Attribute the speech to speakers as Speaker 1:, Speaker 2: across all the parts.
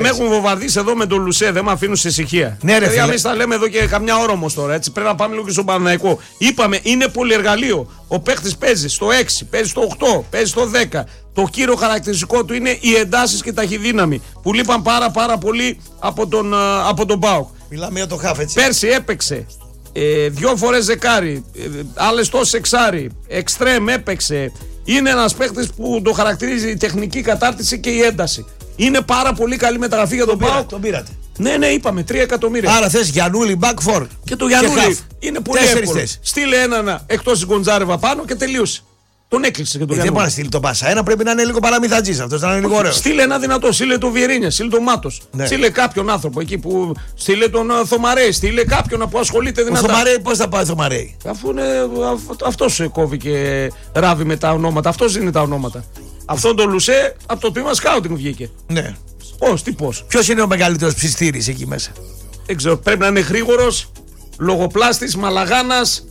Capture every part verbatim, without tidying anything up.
Speaker 1: Με έχουν βομβαρδίσει εδώ με τον Λουσέ, δεν με αφήνουν σε ησυχία.
Speaker 2: Ναι, ρε φίλε.
Speaker 1: Εμείς τα λέμε εδώ και καμιά ώρα όμως τώρα. Έτσι πρέπει να πάμε λίγο και στον Παναθηναϊκό. Είπαμε, είναι πολυεργαλείο. Ο παίχτης παίζει στο έξι, παίζει στο οκτώ, παίζει στο δέκα. Το κύριο χαρακτηριστικό του είναι οι εντάσεις και η ταχυδύναμη που λείπαν πάρα πάρα πολύ από τον, από τον ΠΑΟΚ.
Speaker 2: Μιλάμε για το χαφ, έτσι.
Speaker 1: Πέρσι έπαιξε ε, δυο φορές δεκάρι, ε, άλλες τόσες εξάρι, εξτρέμ έπαιξε. Είναι ένας παίχτης που το χαρακτηρίζει η τεχνική κατάρτιση και η ένταση. Είναι πάρα πολύ καλή μεταγραφή για τον, τον ΠΑΟΚ.
Speaker 2: Τον πήρατε.
Speaker 1: Ναι, ναι, είπαμε τρία εκατομμύρια.
Speaker 2: Άρα θες Γιαννούλη, back four.
Speaker 1: Και το Γιαννούλη είναι πολύ εύκολο. Θες. Στείλε έναν εκτός της Γκοντζάρεβα πάνω και τελείωσε. Τον έκλεισε και τον
Speaker 2: ε, δεν μπορεί να στείλει τον Πάσα. Ένα πρέπει να είναι λίγο παραμυθατζής. Αυτός να είναι λίγο ωραίος.
Speaker 1: Στείλε ένα δυνατό. Στείλε τον Βιερίνια, στείλε τον Μάτος. Ναι. Στείλε κάποιον άνθρωπο εκεί που. Στείλε τον uh, Θωμαρέη. Στείλε κάποιον που ασχολείται δυνατά.
Speaker 2: Ο Θωμαρέη, πώς θα πάει ο Θωμαρέη.
Speaker 1: Αφού είναι. Αυτός κόβει και ράβει με τα ονόματα. Αυτός είναι τα ονόματα. Αυτόν τον Λουσέ από το τμήμα σκάουτινγκ βγήκε.
Speaker 2: Ναι.
Speaker 1: Πώς, τι πώς.
Speaker 2: Ποιος είναι ο μεγαλύτερος ψιστήρης εκεί μέσα.
Speaker 1: Δεν ξέρω. Πρέπει να είναι γρήγορος, λογοπλάστης, μαλαγάνας.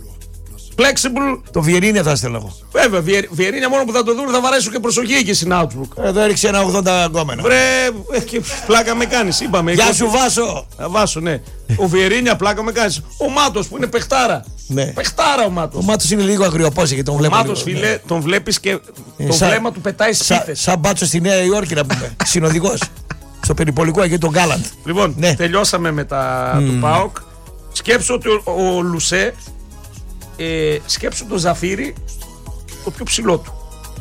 Speaker 1: Flexible.
Speaker 2: Το Βιερίνια θα στέλνω εγώ.
Speaker 1: Βέβαια, Βιερίνια μόνο που θα το δουν θα βαρέσουν και προσοχή εκεί στην Outlook.
Speaker 2: Εδώ έριξε ένα ογδόντα γκόμενο.
Speaker 1: Βρε, και πλάκα με κάνεις, είπαμε.
Speaker 2: Γεια σου Βάσο.
Speaker 1: Βάσο, ναι. Ο Βιερίνια πλάκα με κάνεις. Ο Μάτος που είναι παιχτάρα.
Speaker 2: Ναι.
Speaker 1: Παιχτάρα ο Μάτος.
Speaker 2: Ο Μάτος είναι λίγο αγριοπός και τον βλέπω.
Speaker 1: Ο Μάτος, φίλε, ναι. Τον βλέπεις και ε, το σαν, βλέμμα του πετάει στις πίθες.
Speaker 2: Σαν μπάτσο στη Νέα Υόρκη να πούμε. Συνοδηγός. Στο περιπολικό εκεί τον Γκάλαντ.
Speaker 1: Λοιπόν, ναι. Τελειώσαμε με τα mm. του ΠΑΟΚ. Σκέψου ότι ο, ο Λουσέ. Ε, σκέψου το Ζαφύρι το πιο ψηλό του.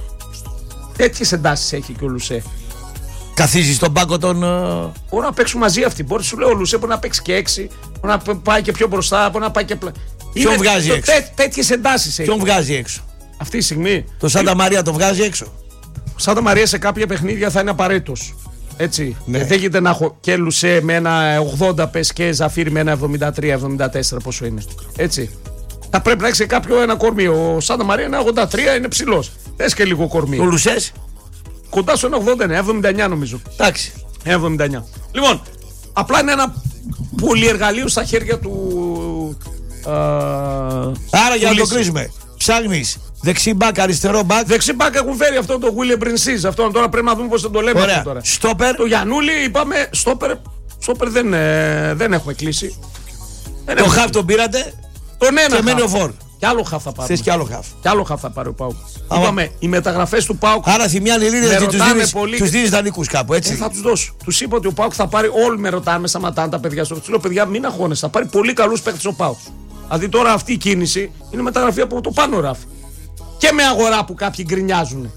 Speaker 1: Τέτοιες εντάσεις έχει και ο Λουσέ.
Speaker 2: Καθίζει στον πάγκο τον.
Speaker 1: Μπορεί να παίξουν μαζί αυτοί. Μπορεί, σου λέω, ο Λουσέ μπορεί να παίξει και έξι, μπορεί να πάει και πιο μπροστά, μπορεί να πάει και πλά.
Speaker 2: Ποιον βγάζει το, έξω.
Speaker 1: Τέ, τέτοιες εντάσεις έχει.
Speaker 2: Ποιον βγάζει έξω.
Speaker 1: Αυτή τη στιγμή.
Speaker 2: Το Σάντα Μαρία το βγάζει έξω.
Speaker 1: Ο Σάντα Μαρία σε κάποια παιχνίδια θα είναι απαραίτητος. Έτσι. Ναι. Δεν γίνεται να έχω και Λουσέ με ένα ογδόντα πες και Ζαφύρι με ένα εβδομήντα τρία εβδομήντα τέσσερα πόσο είναι. Έτσι. Θα πρέπει να έχει κάποιο ένα κορμί. Ο Σάντα Μαρία είναι ογδόντα τρία, είναι ψηλός. Θες και λίγο κορμί.
Speaker 2: Ο Λουσές.
Speaker 1: Κοντά στο ογδόντα εννέα, εβδομήντα εννέα νομίζω.
Speaker 2: Εντάξει.
Speaker 1: εβδομήντα εννέα. Λοιπόν, απλά είναι ένα πολυεργαλείο στα χέρια του. Α,
Speaker 2: Άρα για να το κλείσουμε. Ψάχνεις δεξί μπακ, αριστερό μπακ.
Speaker 1: Δεξί μπακ έχουν φέρει αυτό το William Prince. Αυτό τώρα πρέπει να δούμε πώς θα το λέμε. Αυτό τώρα.
Speaker 2: Στόπερ.
Speaker 1: Το Γιαννούλη είπαμε. Στόπερ, στόπερ δεν, ε, δεν έχουμε κλείσει.
Speaker 2: Το χαφ τον πήρατε.
Speaker 1: Τον ένα.
Speaker 2: Και μένει ο Φορ.
Speaker 1: Κι άλλο χαφ θα πάρει.
Speaker 2: Θες κι άλλο χαφ.
Speaker 1: Κι άλλο χαφ θα πάρει ο ΠΑΟΚ. Είπαμε οι μεταγραφές του ΠΑΟΚ.
Speaker 2: Άρα θυμιάνε λίρες και τους δίνεις δανεικούς κάπου, έτσι.
Speaker 1: Ε, θα τους δώσω. Τους είπα ότι ο ΠΑΟΚ θα πάρει. Όλοι με ρωτάνε, με σταματάνε τα παιδιά στο. Τους λέω παιδιά, μην αγχώνεσαι. Θα πάρει πολύ καλούς παίκτες ο ΠΑΟΚ. Δηλαδή τώρα αυτή η κίνηση είναι μεταγραφή από το πάνω ράφι. Και με αγορά που κάποιοι γκρινιάζουν.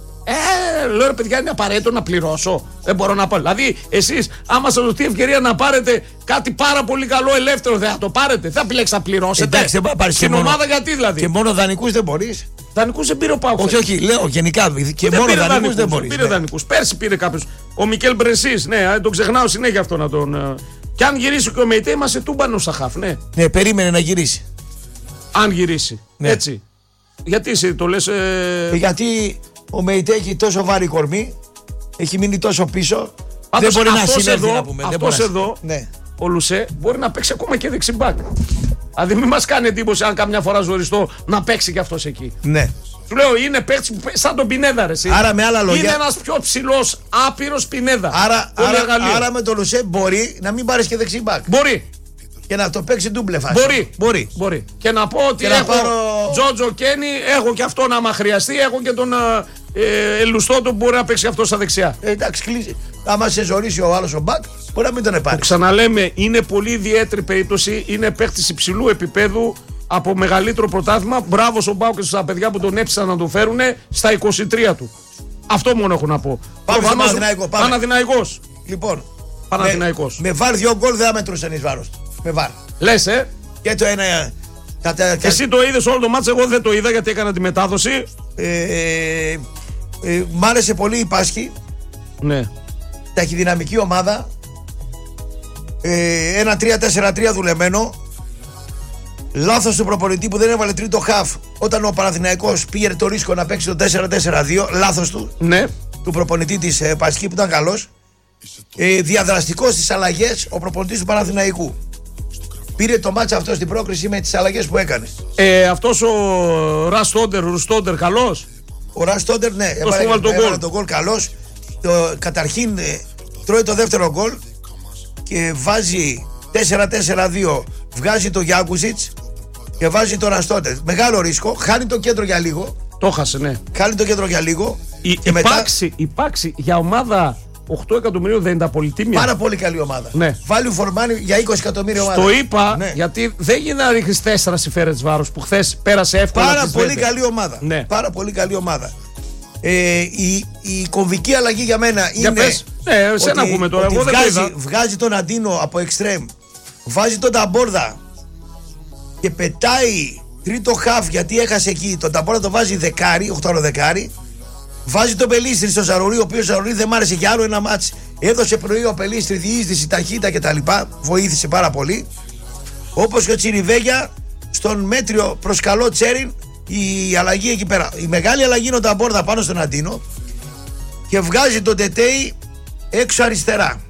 Speaker 1: Ε, λέω ρε παιδιά, είναι απαραίτητο να πληρώσω. Δεν μπορώ να πάρω. Δηλαδή, εσείς, άμα σας δοθεί ευκαιρία να πάρετε κάτι πάρα πολύ καλό ελεύθερο, δεν θα το πάρετε. Θα επιλέξετε να πληρώσετε.
Speaker 2: Εντάξει, δεν πάρει
Speaker 1: στην
Speaker 2: μόνο,
Speaker 1: ομάδα γιατί δηλαδή.
Speaker 2: Και μόνο δανεικούς δεν μπορείς.
Speaker 1: Δανεικούς δεν πήρε ο ΠΑΟΚ.
Speaker 2: Όχι, όχι, λέω γενικά. Και δεν μόνο δανεικούς δεν μπορείς.
Speaker 1: Πήρε ναι. δανεικούς. Πέρσι πήρε κάποιος. Ο Μικέλ Μπρεσίς, ναι, τον ξεχνάω συνέχεια αυτό να τον. Και αν γυρίσει και ο Μεϊτέ, είμαστε τούμπανο στα χαφ, ναι.
Speaker 2: Ναι, περίμενε να γυρίσει.
Speaker 1: Αν γυρίσει. Ναι. Έτσι. Γιατί εσύ το λες. Ε...
Speaker 2: Γιατί ο Μεϊτέ έχει τόσο βάρη κορμί, έχει μείνει τόσο πίσω.
Speaker 1: Πάντως,
Speaker 2: δεν μπορεί να συνέλθει
Speaker 1: εδώ,
Speaker 2: να πούμε.
Speaker 1: Αυτός εδώ,
Speaker 2: ναι.
Speaker 1: ο Λουσέ, μπορεί να παίξει ακόμα και δεξιμπάκ. Δηλαδή μην μας κάνει εντύπωση αν καμιά φορά ζοριστώ να παίξει κι αυτός εκεί.
Speaker 2: Ναι.
Speaker 1: Του λέω είναι παίκτης σαν τον Πινέδα ρε εσύ.
Speaker 2: Άρα με άλλα λόγια.
Speaker 1: Είναι ένας πιο ψηλός, άπειρος Πινέδα.
Speaker 2: Άρα, άρα, άρα με τον Λουσέ μπορεί να μην πάρεις και δεξιμπάκ.
Speaker 1: Μπορεί.
Speaker 2: Και να το παίξει ντούμπλε φάση.
Speaker 1: Μπορεί.
Speaker 2: Μπορεί.
Speaker 1: Μπορεί. Και να πω ότι
Speaker 2: και
Speaker 1: έχω
Speaker 2: πάρω...
Speaker 1: Τζότζο Κένι, έχω και αυτόν άμα χρειαστεί, έχω και τον ε, Ελουστό που μπορεί να παίξει αυτό στα δεξιά.
Speaker 2: Ε, εντάξει, κλείσει. Άμα σε ζωρίσει ο άλλος ο μπακ, μπορεί να μην τον επάρει.
Speaker 1: Ξαναλέμε, είναι πολύ ιδιαίτερη περίπτωση. Είναι παίχτης υψηλού επίπεδου από μεγαλύτερο πρωτάθλημα. Μπράβο στον ΠΑΟΚ και στα παιδιά που τον έψησαν να τον φέρουν στα είκοσι τρία του. Αυτό μόνο έχω να πω.
Speaker 2: Πάμε στο Παναθηναϊκό.
Speaker 1: Παναθηναϊκός.
Speaker 2: Λοιπόν,
Speaker 1: Παναθηναϊκός.
Speaker 2: Με, με βάρ δύο γκολ δεν θα μετρούσαν εις βάρος. Με βάρ.
Speaker 1: Λες, ε.
Speaker 2: Και το ένα. Κατα...
Speaker 1: Εσύ το είδες όλο το μάτς, εγώ δεν το είδα γιατί έκανα τη μετάδοση.
Speaker 2: Ε, ε, ε, μ' άρεσε πολύ η Πάσχη.
Speaker 1: Ναι.
Speaker 2: Ταχυδυναμική ομάδα. Ε, ένα τρία τέσσερα τρία δουλεμένο. Λάθος του προπονητή που δεν έβαλε τρίτο χαφ όταν ο Παναθηναϊκός πήγε το ρίσκο να παίξει το τέσσερα τέσσερα δύο. Λάθος του.
Speaker 1: Ναι.
Speaker 2: Του προπονητή της ε, Πασχή που ήταν καλός. Ε, διαδραστικός στις αλλαγές ο προπονητής του Παναθηναϊκού. Πήρε το μάτσα αυτό στην πρόκριση με τις αλλαγές που έκανε.
Speaker 1: Ε, αυτός ο Ραστόντερ, Ρουστόντερ, καλός.
Speaker 2: Ο Ραστόντερ, ναι, έβαλε τον γκολ καλός. Το, καταρχήν ε, τρώει το δεύτερο γκολ και βάζει τέσσερα τέσσερα δύο, βγάζει το Γιάκουζιτς και βάζει το Ραστότε. Μεγάλο ρίσκο, χάνει το κέντρο για λίγο.
Speaker 1: Το χάσε, ναι.
Speaker 2: Χάνει το κέντρο για λίγο.
Speaker 1: Η,
Speaker 2: και
Speaker 1: η,
Speaker 2: μετά...
Speaker 1: πάξη, η πάξη για ομάδα οκτώ εκατομμυρίων δεν είναι τα πολυτίμια.
Speaker 2: Πάρα πολύ καλή ομάδα.
Speaker 1: Ναι.
Speaker 2: Value for money για είκοσι εκατομμύρια ομάδα.
Speaker 1: Το είπα,
Speaker 2: ναι.
Speaker 1: γιατί δεν γίνεται να ρίχνει τέσσερα στη Φέρεντσβάρος που χθε πέρασε εύκολα.
Speaker 2: Πάρα πολύ καλή ομάδα.
Speaker 1: Ναι.
Speaker 2: Πάρα πολύ καλή ομάδα. Ε, η, η κομβική αλλαγή για μένα
Speaker 1: για
Speaker 2: είναι.
Speaker 1: Πες. Ναι, εσένα
Speaker 2: ότι,
Speaker 1: ακούμε τώρα.
Speaker 2: ότι
Speaker 1: Εγώ
Speaker 2: βγάζει,
Speaker 1: δεν
Speaker 2: βγάζει τον Αντίνο από εξτρέμ, βάζει τον Ταμπόρδα και πετάει τρίτο χαφ γιατί έχασε εκεί. Τον Ταμπόρδα το βάζει δεκάρι, οχτάρο δεκάρι. Βάζει τον Πελίστρη στο Ζαρουρί, ο οποίος Ζαρουρί δεν μ' άρεσε για άλλο ένα μάτς. Έδωσε πρωί ο Πελίστρη διείσδυση, ταχύτητα κτλ. Βοήθησε πάρα πολύ. Όπως και ο Τσιριβέγια στον μέτριο προς καλό Τσέριν. Η αλλαγή εκεί πέρα. Η μεγάλη αλλαγή είναι ο Ταμπόρδα πάνω στον Αντίνο και βγάζει τον Τετέι έξω αριστερά.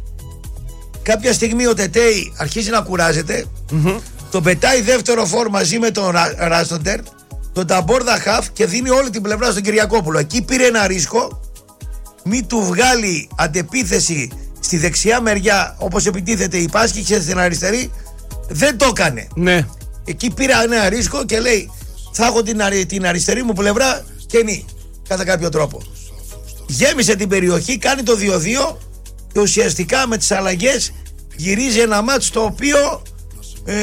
Speaker 2: Κάποια στιγμή ο Τετέι αρχίζει να κουράζεται. Mm-hmm. Τον πετάει δεύτερο φόρ μαζί με τον Ράστοντερ. Τον Ταμπόρδα χαφ και δίνει όλη την πλευρά στον Κυριακόπουλο. Εκεί πήρε ένα ρίσκο μη του βγάλει αντεπίθεση στη δεξιά μεριά όπως επιτίθεται η Πάσκη και στην αριστερή. Δεν το έκανε.
Speaker 1: Ναι.
Speaker 2: Εκεί πήρε ένα ρίσκο και λέει θα έχω την, αρι, την αριστερή μου πλευρά κενή κατά κάποιο τρόπο. Γέμισε την περιοχή, κάνει το δύο δύο και ουσιαστικά με τις αλλαγές γυρίζει ένα μάτς το οποίο ε,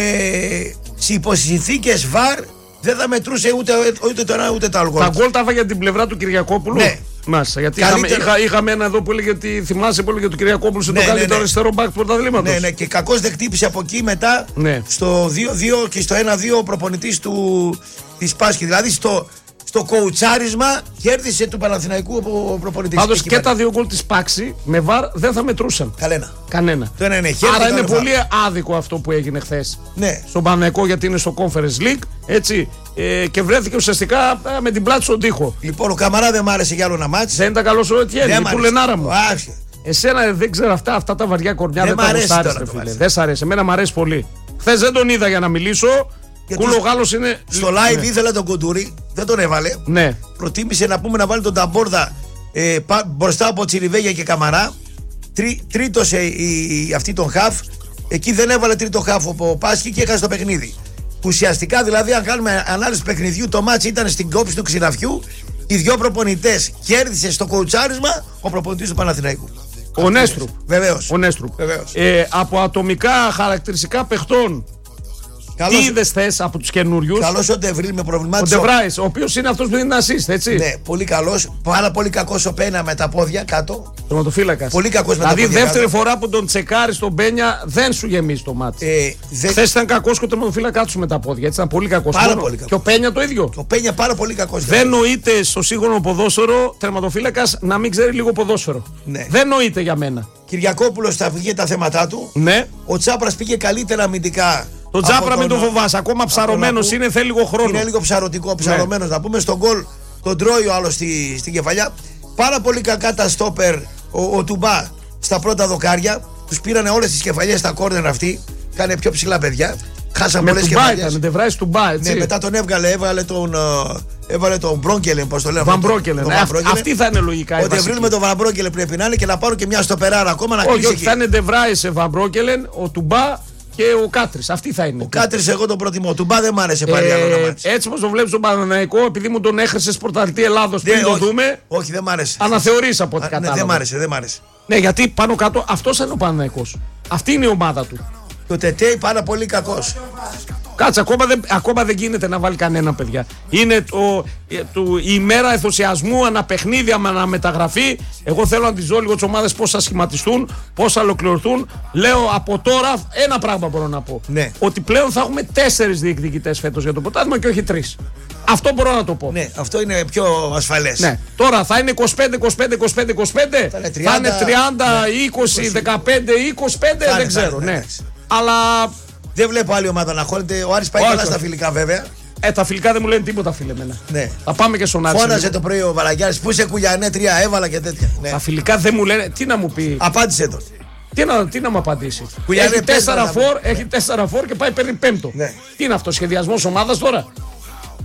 Speaker 2: σε υποσυνθήκες βαρ δεν θα μετρούσε ούτε, ούτε το ένα ούτε το άλλο.
Speaker 1: Τα γκολ τα έβαγε την πλευρά του Κυριακόπουλου.
Speaker 2: Ναι.
Speaker 1: Μάλιστα. Γιατί είχαμε, είχα, είχαμε ένα εδώ που έλεγε ότι θυμάσαι που έλεγε του Κυριακόπουλου σε ναι, το καλύτερο ναι, ναι. αριστερό μπακ του πρωταθλήματος.
Speaker 2: Ναι, ναι, και κακώς δεν χτύπησε από εκεί μετά
Speaker 1: ναι.
Speaker 2: στο δύο δύο και στο ένα δύο ο προπονητής του της Πάσκη. Δηλαδή στο, στο κοουτσάρισμα κέρδισε του Παναθηναϊκού ο προπονητής.
Speaker 1: Πάντως και τα δύο γκολ της Πάξη με βαρ δεν θα μετρούσαν.
Speaker 2: Κανένα.
Speaker 1: Κανένα.
Speaker 2: Το ένα είναι χέρι,
Speaker 1: άρα
Speaker 2: το
Speaker 1: είναι
Speaker 2: βαρ.
Speaker 1: πολύ άδικο αυτό που έγινε χθες.
Speaker 2: Ναι.
Speaker 1: Στον Παναθηναϊκό γιατί είναι στο Conference League. Έτσι. Ε, και βρέθηκε ουσιαστικά ε, με την πλάτη στον τοίχο.
Speaker 2: Λοιπόν, ο Καμαρά δεν μ' άρεσε για άλλο να μάτς.
Speaker 1: Δεν ήταν καλός ο Ετιέν, η πουλενάρα μου.
Speaker 2: Άχι.
Speaker 1: Εσένα δεν ξέρω αυτά, αυτά τα βαριά κορμιά δεν,
Speaker 2: δεν
Speaker 1: τα γουστάρεις, φίλε. Δεν σ' αρέσει. Εμένα μ' αρέσει πολύ. Χθες δεν τον είδα για να μιλήσω. Κούλο Γάλλος είναι.
Speaker 2: Στο live ναι. ήθελε τον Κουντούρη, δεν τον έβαλε.
Speaker 1: Ναι.
Speaker 2: Προτίμησε να πούμε να βάλει τον Ταμπόρδα ε, πα, μπροστά από Τσιριβέγια και Καμαρά. Τρί, τρίτος ε, η, η, αυτή τον χαφ. Εκεί δεν έβαλε τρίτο χαφ ο Πάσκη και έχασε το παιχνίδι. Ουσιαστικά δηλαδή, αν κάνουμε ανάλυση του παιχνιδιού, το μάτσι ήταν στην κόψη του ξηραφιού. Οι δυο προπονητές κέρδισε στο κοουτσάρισμα ο προπονητής του Παναθηναϊκού.
Speaker 1: Ο Νέστρουπ.
Speaker 2: Βεβαίως.
Speaker 1: Ο Νέστρουπ.
Speaker 2: Βεβαίως.
Speaker 1: Ε, από ατομικά χαρακτηριστικά παιχτών. Καλώς... Τι είδες θες από τους καινούριους?
Speaker 2: Καλός ο Ντεβρίλ με προβλημάτισε.
Speaker 1: Ο Ντεβράης, ο οποίος είναι αυτός που δίνει assist, έτσι.
Speaker 2: Ναι, πολύ καλός. Πάρα πολύ κακός ο Πένα με τα πόδια κάτω.
Speaker 1: Τερματοφύλακας.
Speaker 2: Πολύ κακός με τα
Speaker 1: δηλαδή,
Speaker 2: πόδια.
Speaker 1: Δηλαδή, δεύτερη
Speaker 2: κάτω.
Speaker 1: φορά που τον τσεκάρει στον Πένια δεν σου γεμίζει το μάτι.
Speaker 2: Ε, δε...
Speaker 1: Χθες ήταν κακός και ο τερματοφύλακας του με τα πόδια. Έτσι ήταν πολύ κακός.
Speaker 2: Πάρα πολύ κακός.
Speaker 1: Και ο Πένια το ίδιο.
Speaker 2: Ο Πένια πάρα πολύ κακός.
Speaker 1: Δεν νοείται στο σύγχρονο ποδόσφαιρο τερματοφύλακας να μην ξέρει λίγο ποδόσφαιρο.
Speaker 2: Ναι.
Speaker 1: Δεν νοείται για μένα.
Speaker 2: Κυριακόπουλος θα βγει τα θέματα του.
Speaker 1: Ναι.
Speaker 2: Ο Τσάπρας πήγε καλύτερα αμυντικά.
Speaker 1: Το Τζάπρα μην το φοβάσαι, ακόμα ψαρωμένος είναι, θέλει λίγο χρόνο.
Speaker 2: Είναι λίγο ψαρωτικό, ψαρωμένος. Ναι. Να πούμε στον γκολ, τον τρώει ο άλλος στη, στην κεφαλιά. Πάρα πολύ κακά τα στόπερ ο, ο Τουμπά στα πρώτα δοκάρια. Τους πήρανε όλες τις κεφαλιές στα κόρνερ αυτοί. Κάνε πιο ψηλά παιδιά. Χάσαν πολλές κεφαλιές.
Speaker 1: Με Ντεβράης Τουμπά, έτσι.
Speaker 2: Ναι, μετά τον έβγαλε, έβγαλε τον, έβαλε τον Μπρόγκελεν, πώς το λέμε.
Speaker 1: Βαμπρόγκελεν. Ε, αυτή θα είναι λογικά.
Speaker 2: Ότι βρει με τον Βαμπρόγκελεν πρέπει να είναι και να πάρουν και μια στοπεράρα ακόμα να
Speaker 1: κλείσει. Όχι, θα είναι Ντεβράης, Βαμπρόγκελεν, ο Τουμπά και ο Κάτρης. Αυτή θα είναι.
Speaker 2: Ο Κάτρης εγώ τον προτιμώ. Ο Τουμπά δεν μ' άρεσε πάλι ε, άλλο να μάτς.
Speaker 1: Έτσι όπως το βλέπεις στον Παναθηναϊκό, επειδή μου τον έχρισες πρωταθλητή Ελλάδος πριν το δούμε.
Speaker 2: Όχι, δεν μ' άρεσε.
Speaker 1: Αναθεωρείς από ό,τι
Speaker 2: Α,
Speaker 1: κατάλαβα.
Speaker 2: Ναι, δεν μ' άρεσε, δεν μ' άρεσε.
Speaker 1: Ναι, γιατί πάνω κάτω αυτός είναι ο Παναθηναϊκός. Αυτή είναι η ομάδα του.
Speaker 2: Και ο Τετέι πάρα πολύ κακός.
Speaker 1: Κάτσε, ακόμα δεν, ακόμα δεν γίνεται να βάλει κανένα, παιδιά. Είναι το, το, η ημέρα ενθουσιασμού, αναπαιχνίδι, αναμεταγραφή. Εγώ θέλω να τις δω λίγο τις ομάδες πώς θα σχηματιστούν, πώς θα ολοκληρωθούν. Λέω από τώρα ένα πράγμα μπορώ να πω.
Speaker 2: Ναι.
Speaker 1: Ότι πλέον θα έχουμε τέσσερις διεκδικητές φέτος για το πρωτάθλημα και όχι τρεις. Αυτό μπορώ να το πω.
Speaker 2: Ναι, αυτό είναι πιο ασφαλές.
Speaker 1: Ναι. Τώρα θα είναι είκοσι πέντε είκοσι πέντε είκοσι πέντε είκοσι πέντε. Θα είναι τριάντα, θα είναι τριάντα είκοσι δεκαπέντε είκοσι πέντε. Δεν ξέρω. Ναι. Ναι. Αλλά.
Speaker 2: Δεν βλέπω άλλη ομάδα να χώνεται. Ο Άρης πάει καλά στα φιλικά βέβαια.
Speaker 1: Ε, τα φιλικά δεν μου λένε τίποτα, φίλε εμένα.
Speaker 2: Ναι.
Speaker 1: Θα πάμε και στον Άρη.
Speaker 2: Φώναζε το πρωί ο Βαραγιάρης που είσαι κουλιανέ, τρία έβαλα και τέτοια. Ναι.
Speaker 1: Τα φιλικά δεν μου λένε. Τι να μου πει.
Speaker 2: Απάντησε το.
Speaker 1: Τι να, τι να μου απαντήσει.
Speaker 2: Κουλιανέ,
Speaker 1: έχει τέσσερα φορ, έχει τέσσερα φορ και πάει παίρνει πέμπτο.
Speaker 2: Ναι.
Speaker 1: Τι είναι αυτό, σχεδιασμός ομάδας τώρα.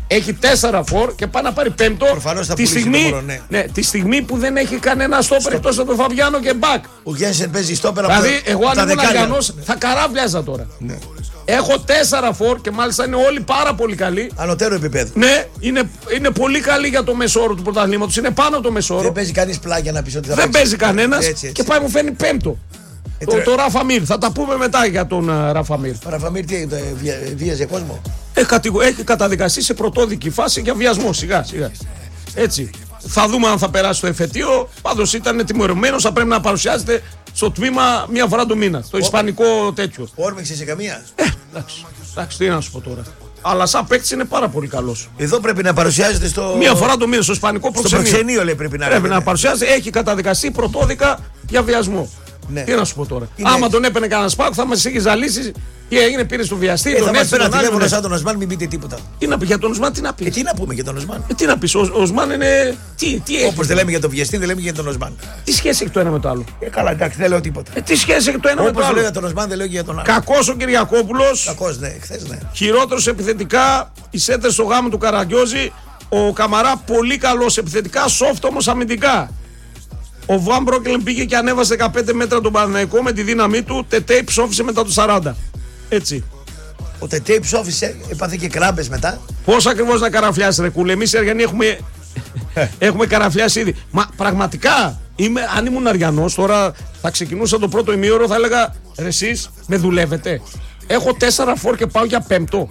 Speaker 1: Έχει τέσσερα φορ και πάει να πάρει πέμπτο.
Speaker 2: Προφανώς θα
Speaker 1: τη
Speaker 2: πουλήσει
Speaker 1: στιγμή,
Speaker 2: το μόνο, ναι.
Speaker 1: ναι, τη στιγμή που δεν έχει κανένα στόπερ εκτός από τον Φαβιάνο και μπακ.
Speaker 2: Ο Γένσεν παίζει στόπερ από
Speaker 1: Δηλαδή, εγώ αν ήμουν Αριανός
Speaker 2: ναι.
Speaker 1: θα καράβιαζα τώρα.
Speaker 2: Ναι.
Speaker 1: Έχω τέσσερα φορ και μάλιστα είναι όλοι πάρα πολύ καλοί.
Speaker 2: Ανωτέρω επίπεδο.
Speaker 1: Ναι, είναι, είναι πολύ καλοί για το μεσόωρο του πρωταθλήματος. Είναι πάνω από το μεσόωρο.
Speaker 2: Δεν παίζει κανείς πλάγια να πει ότι θα
Speaker 1: Δεν παίζει κανένας
Speaker 2: έτσι, έτσι.
Speaker 1: και πάει μου φαίνει πέμπτο.
Speaker 2: Ε,
Speaker 1: το,
Speaker 2: τρε...
Speaker 1: το Ράφα Μίρ. Θα τα πούμε μετά για τον uh, Ράφα Μίρ.
Speaker 2: Ο Ράφα Μίρ τι ε, βία, βίαζε κόσμο.
Speaker 1: Έχει, κατηγο... έχει καταδικαστεί σε πρωτόδικη φάση για βιασμό. Σιγά σιγά. Έτσι. Θα δούμε αν θα περάσει το εφετείο. Πάντως ήταν τιμωρημένος. Θα πρέπει να παρουσιάζεται στο τμήμα μία φορά το μήνα. Το Ο... ισπανικό τέτοιο.
Speaker 2: Όρμηξε σε καμία.
Speaker 1: Ε, εντάξει. εντάξει, τι να σου πω τώρα. Αλλά σαν παίκτης είναι πάρα πολύ καλός.
Speaker 2: Εδώ πρέπει να παρουσιάζεται στο.
Speaker 1: Μία φορά το μήνα στο ισπανικό προξενείο.
Speaker 2: Στο προξενείο λέει πρέπει να
Speaker 1: Πρέπει να παρουσιάζεται. Έχει καταδικαστεί πρωτόδικα για βιασμό.
Speaker 2: Ναι.
Speaker 1: Τι να σου πω τώρα.
Speaker 2: Είναι...
Speaker 1: Άμα τον έπαιρνε κανένα σπάκο θα μας είχε ζαλίσει. Τι έγινε, πήρε στο βιαστή.
Speaker 2: Ε,
Speaker 1: τον
Speaker 2: θα μας πέρα τηλέφωνο
Speaker 1: ναι.
Speaker 2: σαν τον Οσμάν, μην πείτε τίποτα.
Speaker 1: Τι να πει για τον Οσμάν, τι να πει.
Speaker 2: Ε, τι να πούμε για τον Οσμάν.
Speaker 1: Ε, τι να πει, ο, ο Οσμάν είναι. Τι, τι έχει.
Speaker 2: Όπως δεν λέμε για τον βιαστή, δεν λέμε για τον Οσμάν.
Speaker 1: Τι σχέση έχει το ένα με το άλλο.
Speaker 2: Ε, καλά, εντάξει, δεν λέω τίποτα.
Speaker 1: Ε, τι σχέση έχει το ένα
Speaker 2: Όπως
Speaker 1: με το άλλο.
Speaker 2: λέω για τον Οσμάν, δεν λέω και για τον άλλο.
Speaker 1: Κακός ο Κυριακόπουλος.
Speaker 2: Κακός, ναι, χθες ναι.
Speaker 1: Χειρότερος επιθετικά. Οι σέντρες στο γάμο του Καραγκιόζη. Ο Καμαρά πολύ καλός επιθετικά. Soft όμως αμυντικά. Ο Βαν Μπρόκελεν πήγε και ανέβασε δεκαπέντε μέτρα τον Παναθηναϊκό με τη δύναμή του. Τετέι ψόφισε μετά το σαράντα. Έτσι.
Speaker 2: Ο Τετέι ψόφισε, έπαθε και κράμπες μετά.
Speaker 1: Πώς ακριβώς να καραφιάσει, ρε κούλε. Εμείς οι Αριανοί έχουμε, έχουμε καραφιάσει ήδη. Μα πραγματικά, είμαι, αν ήμουν Αριανός, τώρα θα ξεκινούσα το πρώτο ημίωρο, θα έλεγα ρε, εσείς με δουλεύετε. Έχω τέσσερα φορ και πάω για πέμπτο.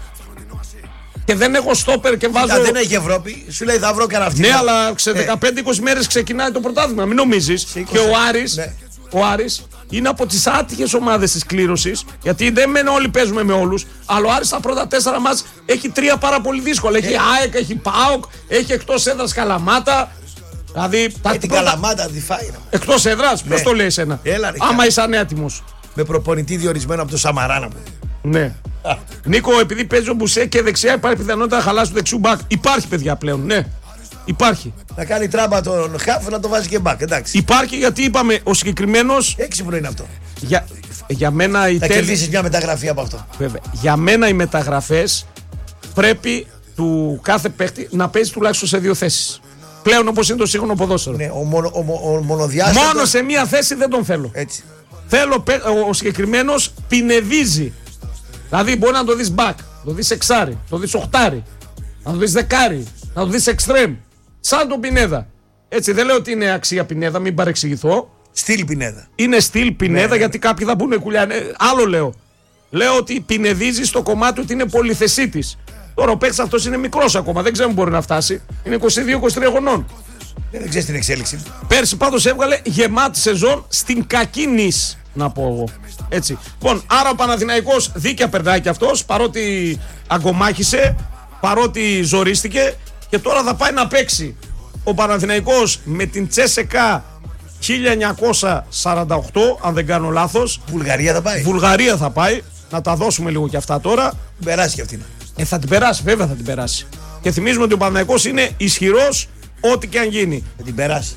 Speaker 1: Και δεν έχω στόπερ και βάζω.
Speaker 2: Κοίτα, δεν έχει Ευρώπη, σου λέει θα βρω καραφτή.
Speaker 1: Ναι, αλλά σε δεκαπέντε είκοσι μέρες ξεκινάει το πρωτάθλημα. Μην νομίζεις. Και ο Άρης,
Speaker 2: ναι.
Speaker 1: ο Άρης είναι από τις άτυχες ομάδες της κλήρωσης. Γιατί δεν μένει όλοι παίζουμε με όλους. Αλλά ο Άρης στα πρώτα τέσσερα μας έχει τρία πάρα πολύ δύσκολα. Έχει ε. ΑΕΚ, έχει ΠΑΟΚ, έχει εκτός έδρας Καλαμάτα. Δηλαδή.
Speaker 2: Ε, την πρώτα... Καλαμάτα τη φάει.
Speaker 1: Εκτός έδρας, ναι. Ποιος το λέει εσένα.
Speaker 2: Έλα, ρε,
Speaker 1: άμα είσαι ανέτοιμος.
Speaker 2: Με προπονητή διορισμένο από το Σαμαράνα μου.
Speaker 1: Ναι. Α. Νίκο, επειδή παίζει ο Μπουσέ και δεξιά, υπάρχει πιθανότητα να χαλάσει το δεξιού μπακ. Υπάρχει, παιδιά, πλέον, ναι. Υπάρχει.
Speaker 2: Να κάνει τράμπα τον Χαφ, να το βάζει και μπακ, εντάξει.
Speaker 1: Υπάρχει γιατί είπαμε ο συγκεκριμένος.
Speaker 2: Έξυπνο είναι αυτό.
Speaker 1: Για, για μένα η
Speaker 2: θα
Speaker 1: τέλη...
Speaker 2: κερδίσεις μια μεταγραφή από αυτό.
Speaker 1: Βέβαια. Για μένα οι μεταγραφές πρέπει του κάθε παίχτη να παίζει τουλάχιστον σε δύο θέσεις. Πλέον όπως είναι το σύγχρονο ποδόσφαιρο.
Speaker 2: Ναι, ο, μονο, ο, ο, ο μονοδιάστατος...
Speaker 1: Μόνο σε μία θέση δεν τον θέλω.
Speaker 2: Έτσι.
Speaker 1: Θέλω ο, ο συγκεκριμένος πινεδίζει. Δηλαδή μπορεί να το δεις back, να το δεις εξάρι, να το δεις οχτάρι, να το δεις δεκάρι, να το δεις εξτρέμ. Σαν τον Πινέδα. Έτσι δεν λέω ότι είναι αξία Πινέδα, μην παρεξηγηθώ.
Speaker 2: Στυλ Πινέδα.
Speaker 1: Είναι στυλ Πινέδα, ναι, γιατί
Speaker 2: ναι.
Speaker 1: κάποιοι θα πούνε κουλιά. Ναι, άλλο λέω. Λέω ότι πινεδίζει στο κομμάτι ότι είναι πολυθεσίτης. Τώρα ο παίκτης αυτός είναι μικρός ακόμα, δεν ξέρω αν μπορεί να φτάσει. Είναι είκοσι δύο είκοσι τρία χρονών.
Speaker 2: Δεν ξέρεις την εξέλιξη.
Speaker 1: Πέρσι πάντως έβγαλε γεμάτη σεζόν στην κακή νης, να πω εγώ. Έτσι. Λοιπόν, άρα ο Παναθηναϊκός δίκαια περνάει και αυτός, παρότι αγκομάχησε, παρότι ζορίστηκε, και τώρα θα πάει να παίξει ο Παναθηναϊκός με την Τσέσεκα χίλια εννιακόσια σαράντα οκτώ, αν δεν κάνω λάθος.
Speaker 2: Βουλγαρία θα πάει.
Speaker 1: Βουλγαρία θα πάει. Να τα δώσουμε λίγο και αυτά τώρα.
Speaker 2: Την περάσει και αυτή.
Speaker 1: Ε, θα την περάσει, βέβαια θα την περάσει. Και θυμίζουμε ότι ο Παναθηναϊκός είναι ισχυρός ό,τι και αν γίνει.
Speaker 2: Θα την περάσει.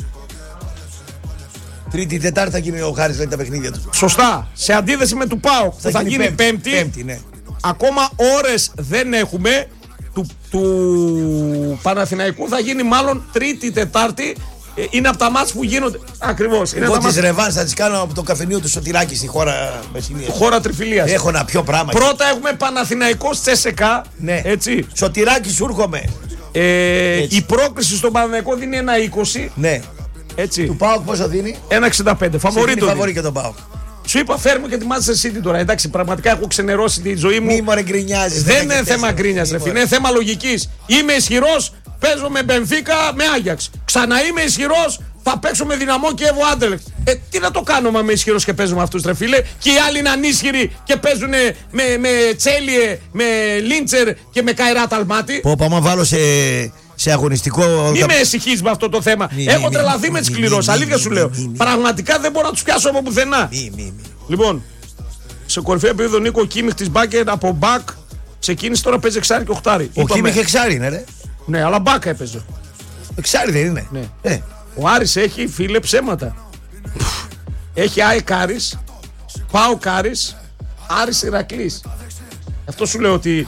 Speaker 2: Τρίτη, Τετάρτη θα γίνει ο Χάρης, λέει, τα παιχνίδια του.
Speaker 1: Σωστά. Σε αντίθεση με του ΠΑΟΚ που θα, θα γίνει πέμπτη. Πέμπτη,
Speaker 2: πέμπτη ναι.
Speaker 1: Ακόμα ώρες δεν έχουμε. Του, του Παναθηναϊκού θα γίνει μάλλον Τρίτη, Τετάρτη. Ε, είναι από τα μάτς που γίνονται. Ακριβώς.
Speaker 2: Εγώ τις ρεβάνς θα τις κάνω από το καφενείο του Σωτηράκη στη χώρα Μεσσηνίας.
Speaker 1: Χώρα Τριφυλίας.
Speaker 2: Έχω ένα πιο πράγμα.
Speaker 1: Πρώτα έχουμε Παναθηναϊκός Τσέσεκα.
Speaker 2: Ναι.
Speaker 1: Έτσι.
Speaker 2: Σωτηράκη σου έρχομαι.
Speaker 1: Ε, η πρόκριση στον Παναθηναϊκό δίνει ένα είκοσι.
Speaker 2: Ναι.
Speaker 1: Έτσι.
Speaker 2: Του ΠΑΟΚ πόσο δίνει?
Speaker 1: ένα εξήντα πέντε. Φαβορί το
Speaker 2: φαβορί και τον ΠΑΟΚ.
Speaker 1: Σου είπα, φέρουμε και τη Manchester City τώρα. Εντάξει, πραγματικά έχω ξενερώσει τη ζωή μου.
Speaker 2: Μη μωρέ γκρινιάζεις.
Speaker 1: Δεν είναι θέμα γκρίνιας, ρε φίλε. Είναι θέμα λογικής. Είμαι ισχυρός, παίζω με Μπενφίκα, με Άγιαξ. Ξανά είμαι ισχυρός, θα παίξω με Δυναμό και Εύω Άντελεξ. Ε, τι να το κάνω, μα είμαι ισχυρός και παίζω με αυτούς, ρε φίλε. Και οι άλλοι είναι ανίσχυροι και παίζουν με, με Τσέλιε, με Λίντσερ και με Καϊράτ Αλμάτι.
Speaker 2: Πω, πάω να βάλω σε. Σε αγωνιστικό.
Speaker 1: Μην με εσυχείς με αυτό το θέμα.
Speaker 2: Μη,
Speaker 1: Έχω
Speaker 2: μη,
Speaker 1: τρελαθεί
Speaker 2: μη,
Speaker 1: με τις
Speaker 2: μη,
Speaker 1: κληρώσεις.
Speaker 2: μη,
Speaker 1: Αλήθεια
Speaker 2: μη,
Speaker 1: σου
Speaker 2: μη,
Speaker 1: λέω.
Speaker 2: μη, μη.
Speaker 1: Πραγματικά δεν μπορώ να τους πιάσω από πουθενά.
Speaker 2: Μη, μη, μη.
Speaker 1: Λοιπόν, σε κορυφαίο επίπεδο Νίκο Κίμιχ της Μπάκερ από μπακ ξεκίνησε, τώρα παίζει εξάρι και οχτάρι.
Speaker 2: Ο Κίμιχ εξάρι είναι, ρε.
Speaker 1: Ναι, αλλά μπακ έπαιζε.
Speaker 2: Εξάρι δεν είναι.
Speaker 1: Ναι.
Speaker 2: Ε.
Speaker 1: Ο Άρης έχει, φίλε, ψέματα. Έχει ΑΕΚ Άρης, ΠΑΟΚ Άρης, Άρης Ηρακλής. Αυτό σου λέω ότι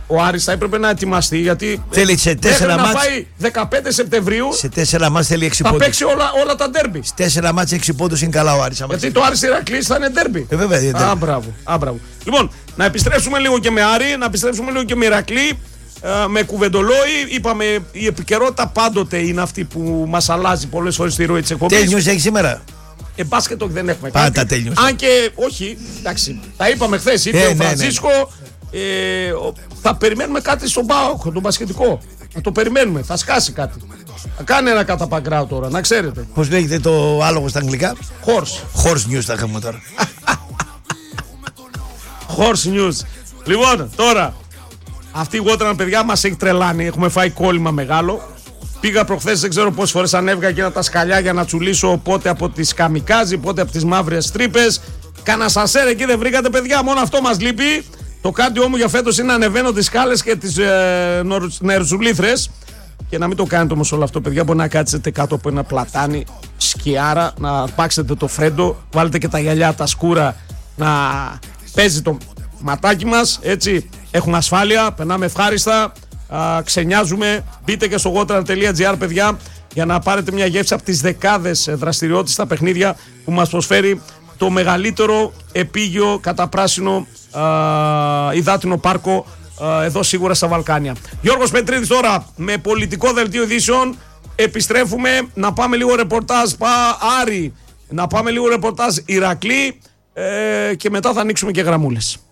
Speaker 1: ο Άρης θα έπρεπε να ετοιμαστεί γιατί
Speaker 2: θέλει σε τέσσερα
Speaker 1: να
Speaker 2: μάτς,
Speaker 1: πάει δεκαπέντε Σεπτεμβρίου.
Speaker 2: Σε τέσσερα μάτς θέλει έξι
Speaker 1: θα
Speaker 2: πόντους.
Speaker 1: παίξει όλα, όλα τα ντέρμπι.
Speaker 2: Σε τέσσερα μάτς έξι πόντους είναι καλά ο Άρης.
Speaker 1: Γιατί το Άρης Ηρακλής θα είναι ντέρμπι.
Speaker 2: Ε, βέβαια, είναι
Speaker 1: Α, μπράβο, α, μπράβο. Λοιπόν, να επιστρέψουμε λίγο και με Άρη, να επιστρέψουμε λίγο και με Ηρακλή. Ε, με κουβεντολόι, είπαμε η επικαιρότητα πάντοτε είναι αυτή που μας αλλάζει πολλές φορές στη ροή της εκπομπής.
Speaker 2: Τέλειωσε έχει σήμερα.
Speaker 1: Ε, μπάσκετ δεν έχουμε
Speaker 2: Πάντα
Speaker 1: κάτι.
Speaker 2: τέλειωσε.
Speaker 1: Αν και όχι, εντάξει, τα είπαμε χθες. Ήρθε
Speaker 2: Ε,
Speaker 1: ο
Speaker 2: ναι,
Speaker 1: Φρανσίσκο. Ναι. Ε, ο, θα περιμένουμε κάτι στον ΠΑΟΚ, τον μπασκετικό. Θα το περιμένουμε, θα σκάσει κάτι. Θα κάνει ένα καταπαγκράου τώρα, να ξέρετε.
Speaker 2: Πώς λέγεται το άλογο στα αγγλικά?
Speaker 1: Horse.
Speaker 2: Horse news θα είχαμε τώρα.
Speaker 1: Horse news. Λοιπόν, τώρα. Αυτή η Waterman, παιδιά, μας έχει τρελάνει. Έχουμε φάει κόλλημα μεγάλο. Πήγα προχθές, δεν ξέρω πόσες φορές ανέβηκα και τα σκαλιά για να τσουλήσω πότε από τις καμικάζι, πότε από τις μαύρες τρύπες. Κάνα σασέρ εκεί δεν βρήκατε, παιδιά. Μόνο αυτό μας λείπει. Το κάντιό μου για φέτος είναι να ανεβαίνω τις σκάλες και τις ε, νερζουλήθρες. Και να μην το κάνετε όμως όλο αυτό, παιδιά. Μπορεί να κάτσετε κάτω από ένα πλατάνι, σκιάρα, να πάξετε το φρέντο, βάλετε και τα γυαλιά, τα σκούρα, να παίζει το ματάκι μας, έτσι. Έχουμε ασφάλεια, περνάμε ευχάριστα, α, ξενιάζουμε. Μπείτε και στο waterman τελεία gr, παιδιά, για να πάρετε μια γεύση από τις δεκάδες δραστηριότητες στα παιχνίδια που μας προσφέρει το μεγαλύτερο επίγειο καταπράσινο α, υδάτινο πάρκο α, εδώ σίγουρα στα Βαλκάνια. Γιώργος Πετρίδης τώρα με πολιτικό δελτίο ειδήσεων. Επιστρέφουμε να πάμε λίγο ρεπορτάζ πα, Άρη, να πάμε λίγο ρεπορτάζ Ηρακλή ε, και μετά θα ανοίξουμε και γραμμούλες.